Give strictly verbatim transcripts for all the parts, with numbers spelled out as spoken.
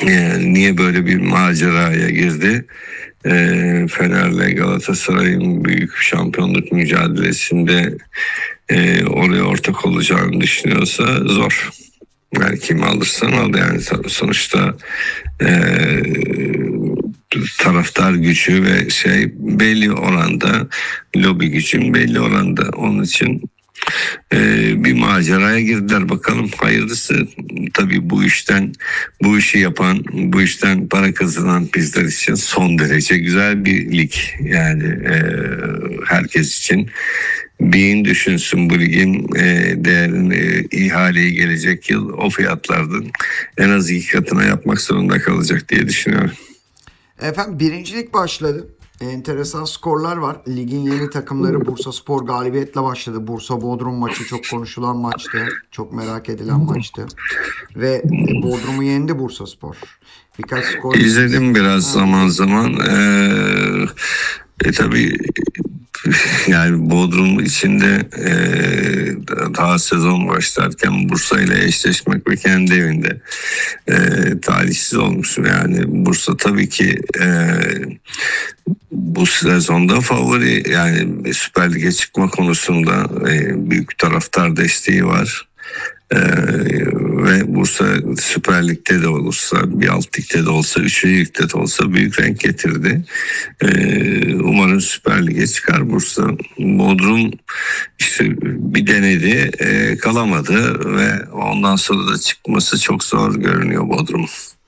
Yani niye böyle bir maceraya girdi? E, Fener'le Galatasaray'ın büyük şampiyonluk mücadelesinde e, oraya ortak olacağını düşünüyorsa zor. Yani kimi alırsan al, yani sonuçta e, taraftar gücü ve şey belli oranda, lobi gücün belli oranda. Onun için Ee, bir maceraya girdiler, bakalım hayırlısı. Tabii bu işten, bu işi yapan, bu işten para kazanan bizler için son derece güzel bir lig. Yani e, herkes için beyin düşünsün, bu ligin e, değerini, e, ihaleyi gelecek yıl o fiyatlardan en az iki katına yapmak zorunda kalacak diye düşünüyorum. Efendim birincilik başladı. Enteresan skorlar var. Ligin yeni takımları Bursaspor galibiyetle başladı. Bursa Bodrum maçı çok konuşulan maçtı. Çok merak edilen maçtı. Ve Bodrum'u yendi Bursaspor. Birkaç skor İzledim biraz ha. zaman zaman. Ee, e, tabii yani Bodrum içinde e, daha sezon başlarken Bursa ile eşleşmek ve kendi evinde e, talihsiz olmuş. Yani Bursa tabii ki e, bu sezonda favori, yani Süper Lig'e çıkma konusunda e, büyük taraftar desteği var. Ee, ve Bursa Süper Lig'de de olursa, bir alt ligde de olsa, üçüncü ligde de olsa büyük renk getirdi. Ee, umarım Süper Lig'e çıkar Bursa. Bodrum işte bir denedi, e, kalamadı ve ondan sonra da çıkması çok zor görünüyor Bodrum.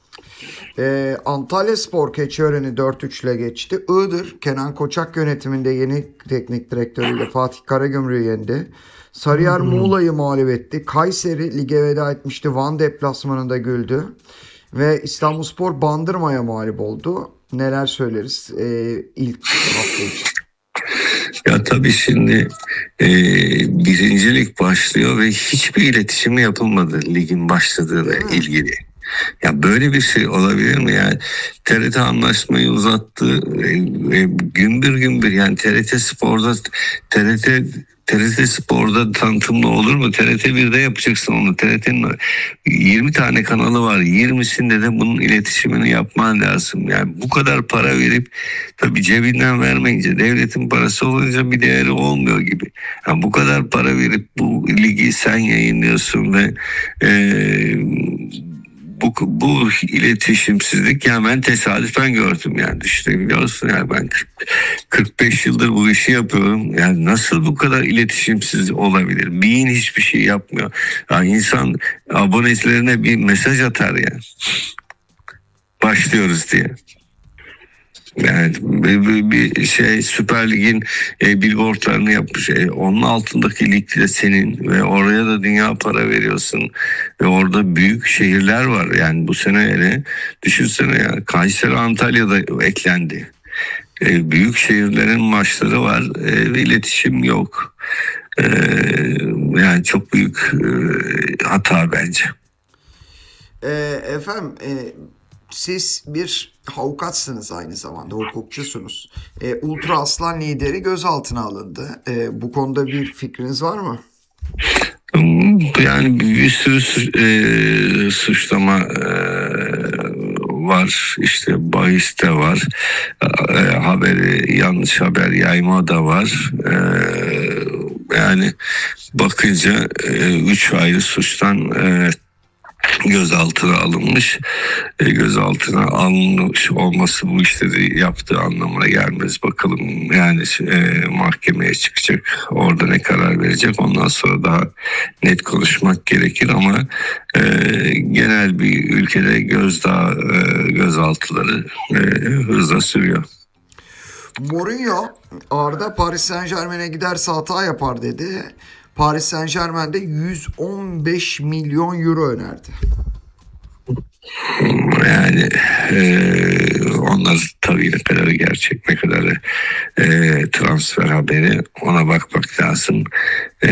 Ee, Antalyaspor Keçiören'i dört üç ile geçti. Iğdır, Kenan Koçak yönetiminde yeni teknik direktörüyle Fatih Karagümrük'ü yendi. Sarıyer Muğla'yı mağlup etti. Kayseri lige veda etmişti. Van deplasmanında güldü. Ve İstanbulspor Bandırma'ya mağlup oldu. Neler söyleriz ee, ilk hafta için? Ya tabii şimdi e, birincilik başlıyor ve hiçbir iletişim yapılmadı ligin başladığıyla ilgili. Ya böyle bir şey olabilir mi? Yani T R T anlaşmayı uzattı. E, e, gümbür gümbür, yani T R T Spor'da T R T T R T Spor'da tanıtımlı olur mu? T R T birde yapacaksın onu. T R T'nin yirmi tane kanalı var. yirmisinde de bunun iletişimini yapman lazım. Yani bu kadar para verip tabii cebinden vermeyince, devletin parası olunca bir değeri olmuyor gibi. Yani bu kadar para verip bu ligi sen yayınlıyorsun ve eee Bu, bu iletişimsizlik, yani ben tesadüfen gördüm, yani düşünebiliyorsun, yani ben kırk beş yıldır bu işi yapıyorum, yani nasıl bu kadar iletişimsiz olabilir? Beyin hiçbir şey yapmıyor. Yani insan abonelerine bir mesaj atar ya, başlıyoruz diye. Yani bir, bir şey Süper Lig'in e, billboardlarını yapmış. E, onun altındaki lig de senin ve oraya da dünya para veriyorsun ve orada büyük şehirler var. Yani bu sene hele düşünsene ya, Kayseri, Antalya'da eklendi. E, büyük şehirlerin maçları var e, ve iletişim yok. E, yani çok büyük e, hata bence. E, efendim e... Siz bir avukatsınız, aynı zamanda hukukçusunuz. E, Ultra Aslan lideri gözaltına alındı. E, bu konuda bir fikriniz var mı? Yani bir sürü e, suçlama e, var. İşte bahiste var. E, haberi, yanlış haber yayma da var. E, yani bakınca e, üç ayrı suçtan e, gözaltına alınmış. E, gözaltına alınmış olması bu işleri yaptığı anlamına gelmez. Bakalım yani e, mahkemeye çıkacak. Orada ne karar verecek? Ondan sonra daha net konuşmak gerekir ama e, genel bir ülkede gözdağı e, gözaltıları e, hızla sürüyor. Mourinho, Arda Paris Saint-Germain'e giderse hata yapar dedi. Paris Saint-Germain'de yüz on beş milyon euro önerdi. Yani e, onlar tabii ne kadar gerçek, ne kadar e, transfer haberi, ona bakmak lazım. E,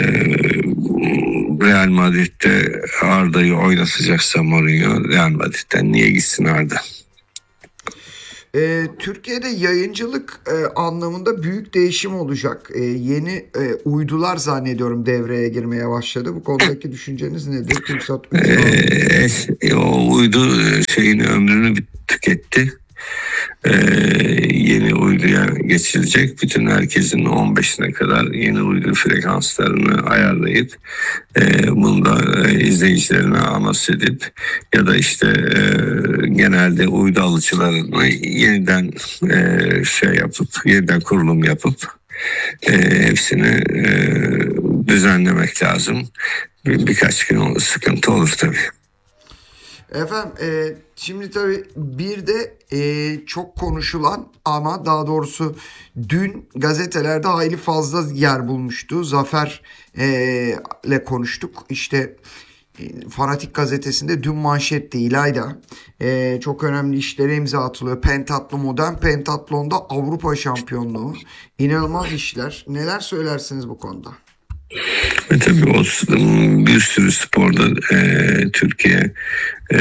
Real Madrid'de Arda'yı oynatacaksa Mourinho, Real Madrid'den niye gitsin Arda? Ee, Türkiye'de yayıncılık e, anlamında büyük değişim olacak. Ee, yeni e, uydular zannediyorum devreye girmeye başladı. Bu konudaki düşünceniz nedir? TürkSat üç Ee, o uydu şeyin ömrünü tüketti. Ee, yeni uyduya geçilecek. Bütün herkesin on beşine kadar yeni uydu frekanslarını ayarlayıp e, bunu da e, izleyicilerine anons edip ya da işte e, genelde uydu alıcılarını yeniden e, şey yapıp yeniden kurulum yapıp e, hepsini e, düzenlemek lazım. Bir, birkaç gün sıkıntı olur tabii. Efendim e, şimdi tabii bir de e, çok konuşulan ama daha doğrusu dün gazetelerde hayli fazla yer bulmuştu. Zafer e, ile konuştuk. İşte e, Fanatik gazetesinde dün manşetti İlayda. E, çok önemli işlere imza atılıyor. Pentatlo modern pentatlonda Avrupa şampiyonluğu. İnanılmaz işler. Neler söylersiniz bu konuda? E tabii o bir sürü sporda e, Türkiye e,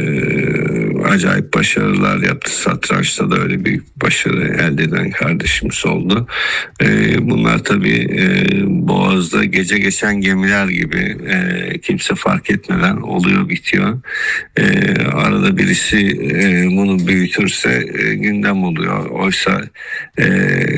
acayip başarılar yaptı. Satrançta da öyle büyük başarı elde eden kardeşimiz oldu. E, bunlar tabii e, Boğaz'da gece geçen gemiler gibi e, kimse fark etmeden oluyor bitiyor. E, arada birisi e, bunu büyütürse e, gündem oluyor. Oysa e,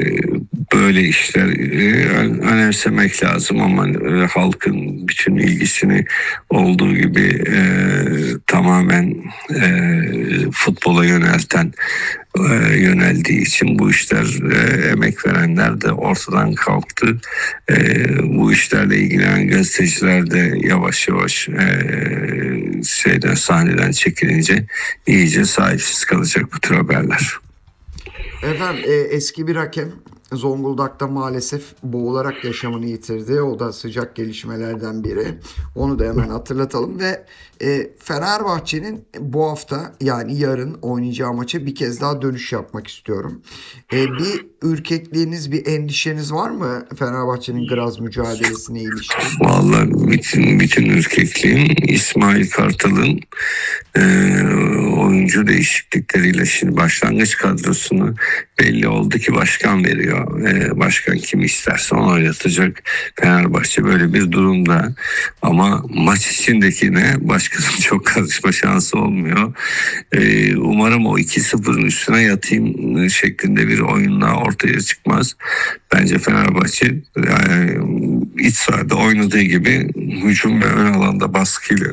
böyle işler e, önemsemek lazım ama e, halkın bütün ilgisini olduğu gibi e, tamamen e, futbola yönelten e, yöneldiği için bu işler e, emek verenler de ortadan kalktı. E, bu işlerle ilgilenen gazeteciler de yavaş yavaş e, şeyden sahneden çekilince iyice sahipsiz kalacak bu tür haberler. Efendim e, eski bir hakem Zonguldak'ta maalesef boğularak yaşamını yitirdi. O da sıcak gelişmelerden biri. Onu da hemen hatırlatalım ve e, Fenerbahçe'nin bu hafta yani yarın oynayacağı maça bir kez daha dönüş yapmak istiyorum. E, bir ürkekliğiniz, bir endişeniz var mı Fenerbahçe'nin Graz mücadelesine ilişkin? Vallahi bütün, bütün ürkekliğim İsmail Kartal'ın e, oyuncu değişiklikleriyle şimdi başlangıç kadrosunu belli oldu ki başkan veriyor. Ee, başkan kim isterse onu oynatacak. Fenerbahçe böyle bir durumda ama maç içindekine başkanın çok karışma şansı olmuyor. Ee, umarım o iki sıfırın üstüne yatayım şeklinde bir oyunla ortaya çıkmaz. Bence Fenerbahçe yani, iç sahada oynadığı gibi hücum ve ön alanda baskıyla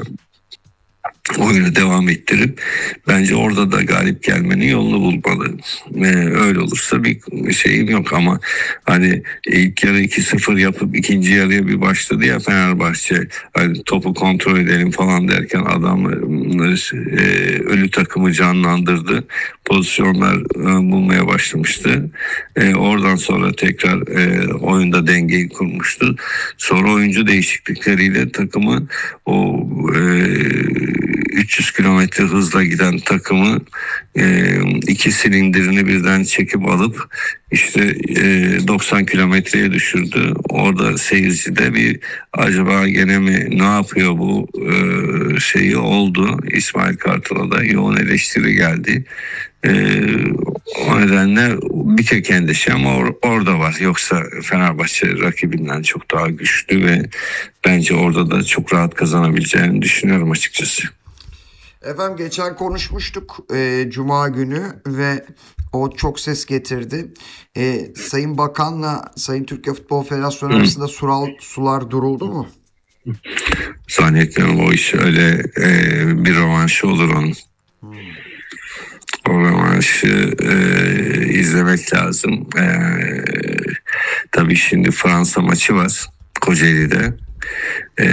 oyunu devam ettirip bence orada da galip gelmenin yolunu bulmalı. Ee, öyle olursa bir şeyim yok ama hani ilk yarı iki sıfır yapıp ikinci yarıya bir başladı ya Fenerbahçe, hani topu kontrol edelim falan derken adam e, ölü takımı canlandırdı. Pozisyonlar e, bulmaya başlamıştı. E, oradan sonra tekrar e, oyunda dengeyi kurmuştu. Sonra oyuncu değişiklikleriyle takımı o e, üç yüz kilometre hızla giden takımı e, iki silindirini birden çekip alıp işte e, doksan kilometreye düşürdü. Orada seyircide bir acaba gene mi ne yapıyor bu e, şeyi oldu. İsmail Kartal'a da yoğun eleştiri geldi. E, o nedenle bir tek endişe ama or- orada var. Yoksa Fenerbahçe rakibinden çok daha güçlü ve bence orada da çok rahat kazanabileceğini düşünüyorum açıkçası. Efendim geçen konuşmuştuk e, Cuma günü ve o çok ses getirdi. E, Sayın Bakan'la Sayın Türkiye Futbol Federasyonu Hı. arasında sural, sular duruldu mu? Zannetmiyorum o iş öyle e, bir rövanşı olur onun. Hmm. O rövanşı e, izlemek lazım. E, tabii şimdi Fransa maçı var Kocaeli'de. E,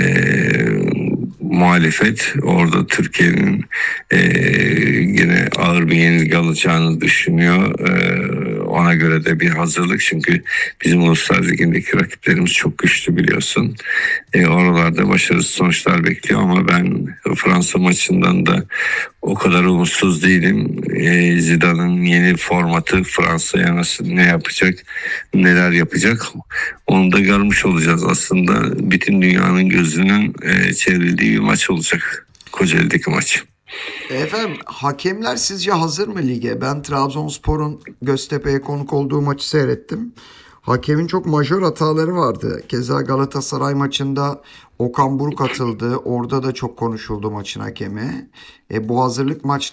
muhalefet orada Türkiye'nin e, yine ağır bir yenilgi alacağını düşünüyor. E, ona göre de bir hazırlık çünkü bizim Uluslar Ligi'ndeki rakiplerimiz çok güçlü biliyorsun. E, oralarda başarısız sonuçlar bekliyor ama ben Fransa maçından da o kadar umutsuz değilim. E, Zidane'ın yeni formatı Fransa'ya nasıl ne yapacak, neler yapacak onu da görmüş olacağız. Aslında bütün dünyanın gözünün e, çevrildiği bir maç olacak. Kocaeli'deki maç. Efendim hakemler sizce hazır mı lige? Ben Trabzonspor'un Göztepe'ye konuk olduğu maçı seyrettim. Hakemin çok majör hataları vardı. Keza Galatasaray maçında Okan Buruk atıldı. Orada da çok konuşuldu maçın hakemi. E, bu hazırlık maç